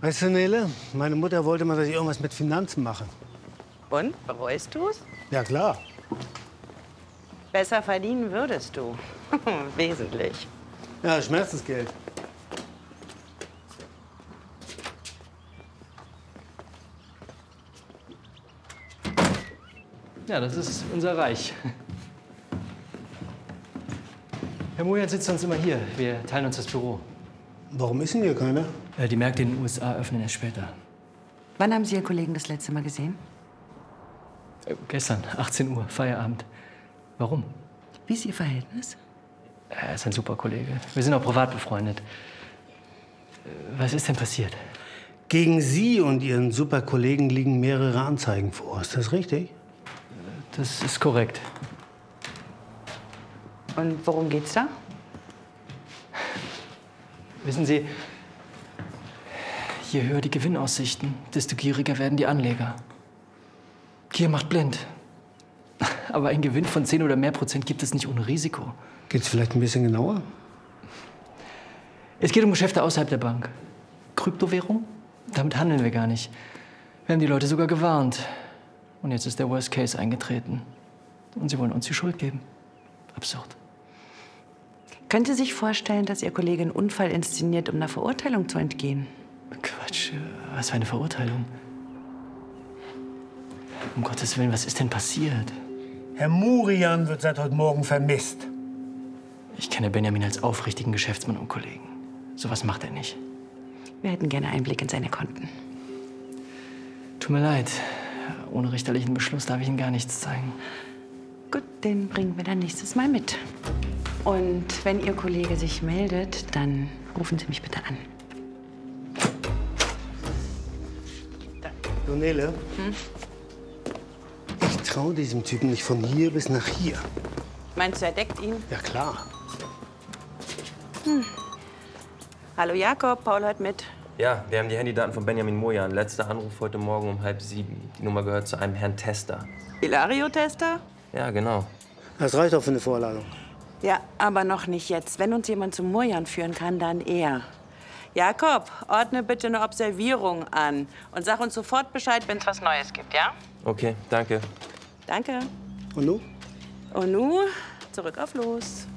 Weißt du, Nele, meine Mutter wollte mal, dass ich irgendwas mit Finanzen mache. Und? Bereust du's? Ja, klar. Besser verdienen würdest du. Wesentlich. Ja, Schmerzensgeld. Ja, das ist unser Reich. Herr Mojan sitzt sonst immer hier. Wir teilen uns das Büro. Warum ist denn hier keiner? Die Märkte in den USA öffnen erst später. Wann haben Sie Ihren Kollegen das letzte Mal gesehen? Gestern, 18 Uhr, Feierabend. Warum? Wie ist Ihr Verhältnis? Er ist ein super Kollege. Wir sind auch privat befreundet. Was ist denn passiert? Gegen Sie und Ihren super Kollegen liegen mehrere Anzeigen vor. Ist das richtig? Das ist korrekt. Und worum geht's da? Wissen Sie, je höher die Gewinnaussichten, desto gieriger werden die Anleger. Gier macht blind. Aber ein Gewinn von 10 oder mehr Prozent gibt es nicht ohne Risiko. Geht's vielleicht ein bisschen genauer? Es geht um Geschäfte außerhalb der Bank. Kryptowährung? Damit handeln wir gar nicht. Wir haben die Leute sogar gewarnt. Und jetzt ist der Worst Case eingetreten. Und sie wollen uns die Schuld geben. Absurd. Können Sie sich vorstellen, dass Ihr Kollege einen Unfall inszeniert, um einer Verurteilung zu entgehen? Quatsch, was für eine Verurteilung. Um Gottes Willen, was ist denn passiert? Herr Murian wird seit heute Morgen vermisst. Ich kenne Benjamin als aufrichtigen Geschäftsmann und Kollegen. Sowas macht er nicht. Wir hätten gerne Einblick in seine Konten. Tut mir leid. Ohne richterlichen Beschluss darf ich Ihnen gar nichts zeigen. Gut, den bringen wir dann nächstes Mal mit. Und wenn Ihr Kollege sich meldet, dann rufen Sie mich bitte an. Du, Nele, ich traue diesem Typen nicht von hier bis nach hier. Meinst du, er deckt ihn? Ja, klar. Hallo Jakob, Paul hört mit. Ja, wir haben die Handydaten von Benjamin Mojan. Letzter Anruf heute Morgen um 6:30. Die Nummer gehört zu einem Herrn Tester. Hilario-Tester? Ja, genau. Das reicht auch für eine Vorladung. Ja, aber noch nicht jetzt. Wenn uns jemand zum Murjan führen kann, dann er. Jakob, ordne bitte eine Observierung an und sag uns sofort Bescheid, wenn es was Neues gibt, ja? Okay, danke. Danke. Und nun? Und nun, zurück auf los.